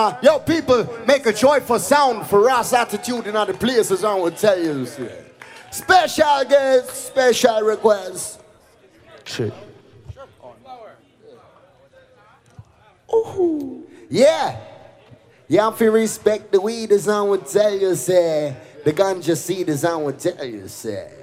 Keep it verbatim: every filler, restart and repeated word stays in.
Yo, people, make a joyful sound for Ross Attitude in other places, I will tell you. Special guest, special request. Shit. Ooh. Yeah. Yeah, if you respect the weed, as I would tell you, say. The ganja seed, as I would tell you, say.